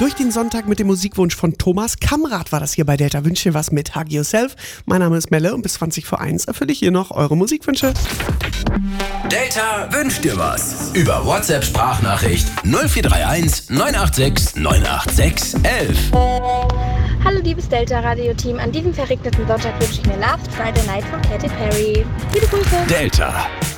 Durch den Sonntag mit dem Musikwunsch von Thomas Kamrat war das hier bei Delta. Wünsche dir was mit Hug Yourself. Mein Name ist Melle und bis 20 vor 1 erfülle ich hier noch eure Musikwünsche. Delta wünscht dir was. Über WhatsApp-Sprachnachricht 0431 986 986 11. Hallo liebes Delta-Radio-Team, an diesem verregneten Sonntag wünsche ich mir Last Friday Night von Katy Perry. Liebe Grüße. Delta.